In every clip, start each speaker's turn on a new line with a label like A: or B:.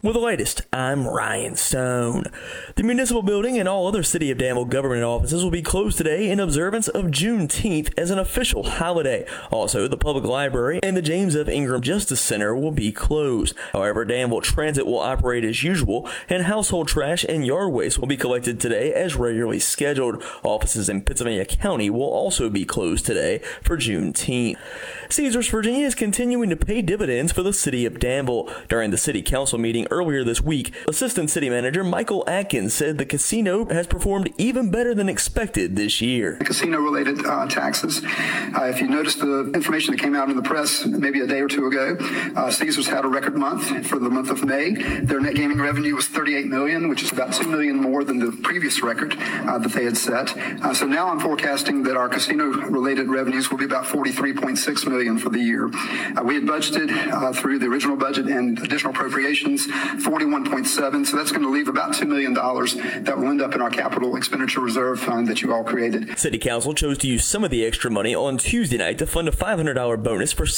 A: With the latest, I'm Ryan Stone. The municipal building and all other City of Danville government offices will be closed today in observance of Juneteenth as an official holiday. Also, the public library and the James F. Ingram Justice Center will be closed. However, Danville Transit will operate as usual, and household trash and yard waste will be collected today as regularly scheduled. Offices in Pittsylvania County will also be closed today for Juneteenth. Caesars Virginia is continuing to pay dividends for the City of Danville. During the City Council meeting earlier this week, Assistant City Manager Michael Atkins said the casino has performed even better than expected this year.
B: Casino-related taxes. If you noticed the information that came out in the press maybe a day or two ago, Caesars had a record month for the month of May. Their net gaming revenue was $38 million, which is about $2 million more than the previous record that they had set. So now I'm forecasting that our casino-related revenues will be about $43.6 million for the year. We had budgeted through the original budget and additional appropriations 41.7, so that's going to leave about $2 million that will end up in our capital expenditure reserve fund that you all created.
A: City Council chose to use some of the extra money on Tuesday night to fund a $500 bonus for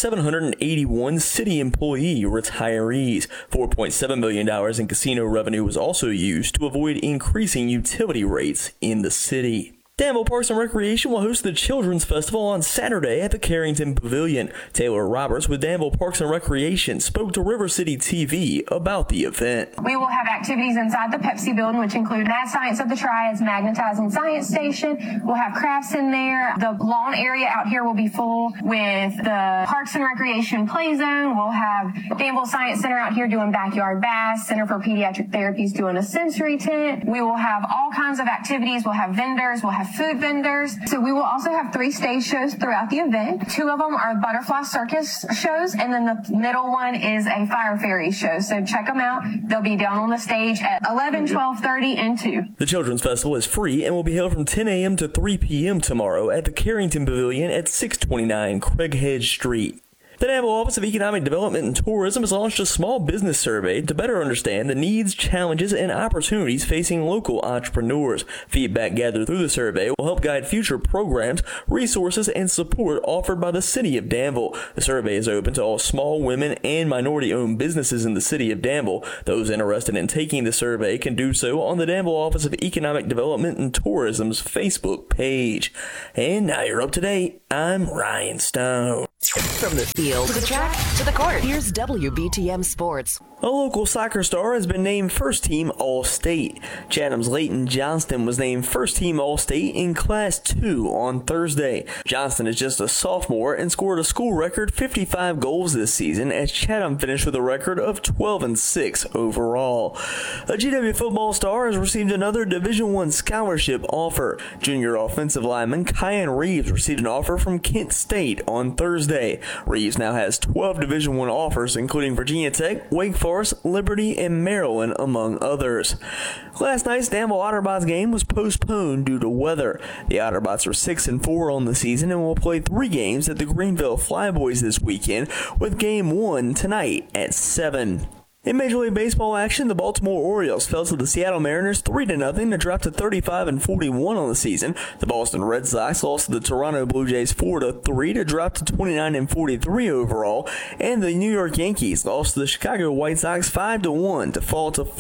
A: 781 city employee retirees. $4.7 million in casino revenue was also used to avoid increasing utility rates in the city. Danville Parks and Recreation will host the Children's Festival on Saturday at the Carrington Pavilion. Taylor Roberts with Danville Parks and Recreation spoke to River City TV about the event.
C: We will have activities inside the Pepsi building, which include Mad Science of the Triads, Magnetizing Science Station. We'll have crafts in there. The lawn area out here will be full with the Parks and Recreation Play Zone. We'll have Danville Science Center out here doing backyard bass, Center for Pediatric Therapies doing a sensory tent. We will have all kinds of activities. We'll have vendors. We'll have food vendors. So we will also have 3 stage shows throughout the event. 2 of them are butterfly circus shows, and then the middle one is a fire fairy show. So check them out. They'll be down on the stage at 11, 12:30, and 2.
A: The Children's Festival is free and will be held from 10 a.m. to 3 p.m. tomorrow at the Carrington Pavilion at 629 Craighead Street. The Danville Office of Economic Development and Tourism has launched a small business survey to better understand the needs, challenges, and opportunities facing local entrepreneurs. Feedback gathered through the survey will help guide future programs, resources, and support offered by the City of Danville. The survey is open to all small, women, and minority-owned businesses in the City of Danville. Those interested in taking the survey can do so on the Danville Office of Economic Development and Tourism's Facebook page. And now you're up to date. I'm Ryan Stone.
D: From the field to the track to the court, here's WBTM Sports.
A: A local soccer star has been named First Team All-State. Chatham's Leighton Johnston was named First Team All-State in Class 2 on Thursday. Johnston is just a sophomore and scored a school record 55 goals this season as Chatham finished with a record of 12-6 overall. A GW football star has received another Division I scholarship offer. Junior offensive lineman Kyan Reeves received an offer from Kent State on Thursday. Reeves now has 12 Division I offers, including Virginia Tech, Wake Forest, Liberty, and Maryland, among others. Last night's Danville Otterbots game was postponed due to weather. The Otterbots are 6-4 on the season and will play 3 games at the Greenville Flyboys this weekend, with Game 1 tonight at 7. In Major League Baseball action, the Baltimore Orioles fell to the Seattle Mariners 3-0 to drop to 35-41 on the season. The Boston Red Sox lost to the Toronto Blue Jays 4-3 to drop to 29-43 overall, and the New York Yankees lost to the Chicago White Sox 5-1 to fall to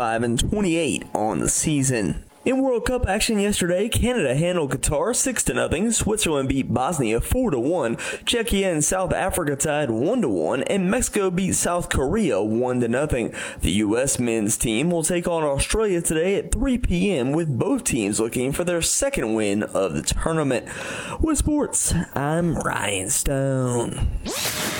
A: 45-28 on the season. In World Cup action yesterday, Canada handled Qatar 6-0, Switzerland beat Bosnia 4-1, Czechia and South Africa tied 1-1, and Mexico beat South Korea 1-0. The U.S. men's team will take on Australia today at 3 p.m. with both teams looking for their second win of the tournament. With sports, I'm Ryan Stone.